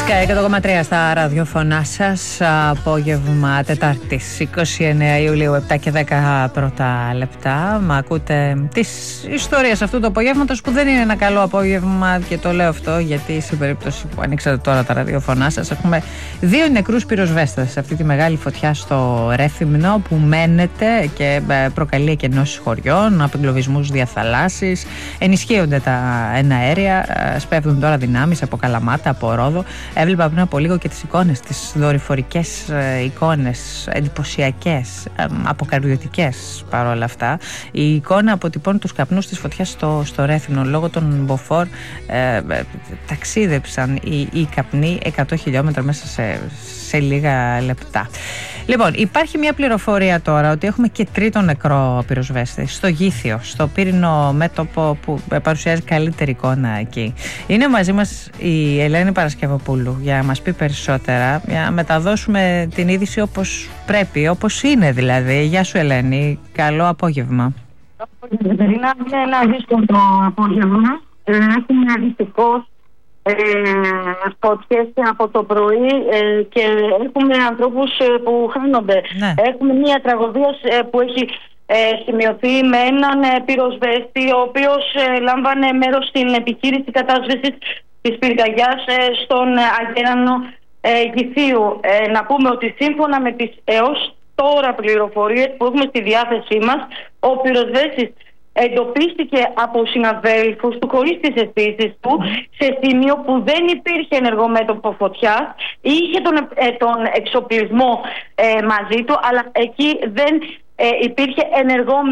100,3 στα ραδιοφωνά σας. Απόγευμα Τετάρτης 29 Ιουλίου, 7 και 10 πρώτα λεπτά. Μα ακούτε τις ιστορίες αυτού του απογεύματος, που δεν είναι ένα καλό απόγευμα, και το λέω αυτό γιατί σε περίπτωση που ανοίξατε τώρα τα ραδιοφωνά σας, έχουμε 2 νεκρούς πυροσβέστες σε αυτή τη μεγάλη φωτιά στο Ρέθυμνο, που μένεται και προκαλεί εκενώσεις χωριών, απεγκλωβισμούς διαθαλάσσης, ενισχύονται τα εναέρια, σπέβδουν τώρα δυνάμεις από Καλαμάτα, από Ρόδο. Έβλεπα πριν από λίγο και τις εικόνες, τις δορυφορικές εικόνες, εντυπωσιακές, αποκαρδιωτικές παρόλα αυτά. Η εικόνα αποτυπώνει τους καπνούς της φωτιάς στο Ρέθυμνο. Λόγω των μποφόρ ταξίδεψαν οι καπνοί 100 χιλιόμετρα μέσα σε λίγα λεπτά. Λοιπόν, υπάρχει μια πληροφορία τώρα ότι έχουμε και 3ο νεκρό πυροσβέστη στο Γήθιο, στο πύρινο μέτωπο, που παρουσιάζει καλύτερη εικόνα εκεί. Είναι μαζί μας η Ελένη Παρασκευοπούλου για να μας πει περισσότερα, για να μεταδώσουμε την είδηση όπως πρέπει, όπως είναι δηλαδή. Γεια σου Ελένη, καλό απόγευμα. Είναι ένα δύσκολο απόγευμα. Έχουμε δυστυχώς φωτιές από το πρωί και έχουμε ανθρώπους που χάνονται. Ναι. Έχουμε μια τραγωδία που έχει σημειωθεί με έναν πυροσβέστη, ο οποίος λάμβανε μέρος στην επιχείρηση κατάσβεσης της πυρκαγιάς στον Αγέρανο Γηθίου. Να πούμε ότι σύμφωνα με τις έως τώρα πληροφορίες που έχουμε στη διάθεσή μας, ο πυροσβέστης εντοπίστηκε από συναδέλφους του χωρίς τις αισθήσεις του σε σημείο που δεν υπήρχε ενεργό μέτωπο φωτιάς. Είχε τον εξοπλισμό μαζί του, αλλά εκεί δεν υπήρχε ενεργό